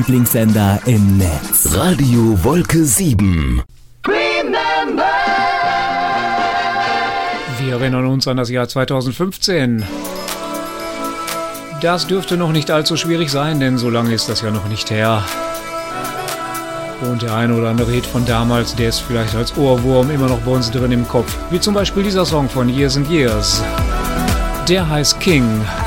Lieblingssender im Netz. Radio Wolke 7. Wir erinnern uns an das Jahr 2015. Das dürfte noch nicht allzu schwierig sein, denn so lange ist das ja noch nicht her. Und der eine oder andere Hit von damals, der ist vielleicht als Ohrwurm immer noch bei uns drin im Kopf. Wie zum Beispiel dieser Song von Years and Years. Der heißt King.